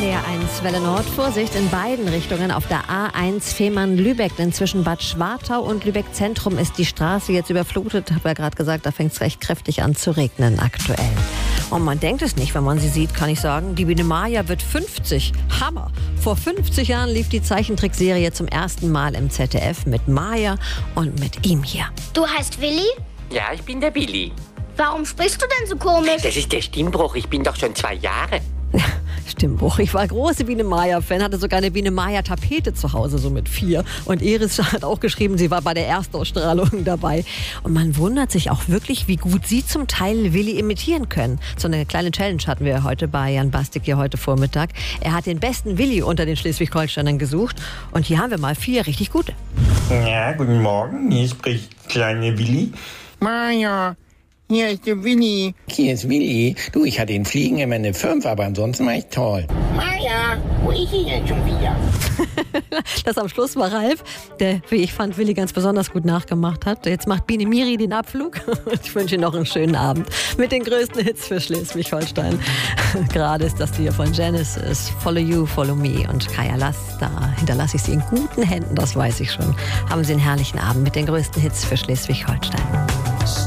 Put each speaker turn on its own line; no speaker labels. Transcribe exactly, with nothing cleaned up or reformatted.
N D R eins Welle Nord. Vorsicht in beiden Richtungen auf der A eins Fehmarn-Lübeck. Denn zwischen Bad Schwartau und Lübeck Zentrum ist die Straße jetzt überflutet. Ich habe ja gerade gesagt, da fängt es recht kräftig an zu regnen aktuell. Und man denkt es nicht, wenn man sie sieht, kann ich sagen. Die Biene Maya wird fünfzig. Hammer! Vor fünfzig Jahren lief die Zeichentrickserie zum ersten Mal im Z D F mit Maya und mit ihm hier.
Du heißt Willi?
Ja, ich bin der Willi.
Warum sprichst du denn so komisch?
Das ist der Stimmbruch. Ich bin doch schon zwei Jahre.
Stimmbruch. Ich war große Biene Maya-Fan, hatte sogar eine Biene Maya-Tapete zu Hause, so mit vier. Und Iris hat auch geschrieben, sie war bei der Erstausstrahlung dabei. Und man wundert sich auch wirklich, wie gut sie zum Teil Willi imitieren können. So eine kleine Challenge hatten wir heute bei Jan Bastik hier heute Vormittag. Er hat den besten Willi unter den Schleswig-Holsteinern gesucht. Und hier haben wir mal vier richtig gute.
Ja, guten Morgen. Hier spricht kleine Willi.
Maya, hier ist der Willi.
Hier ist Willi. Du, ich hatte in Fliegen immer eine fünf, aber ansonsten war ich toll.
Maya, wo ist sie denn schon wieder?
Das am Schluss war Ralf, der, wie ich fand, Willi ganz besonders gut nachgemacht hat. Jetzt macht Biene Miri den Abflug. Ich wünsche Ihnen noch einen schönen Abend mit den größten Hits für Schleswig-Holstein. Gerade ist das hier von Genesis, Follow You, Follow Me und Kaya Lass. Da hinterlasse ich Sie in guten Händen, das weiß ich schon. Haben Sie einen herrlichen Abend mit den größten Hits für Schleswig-Holstein.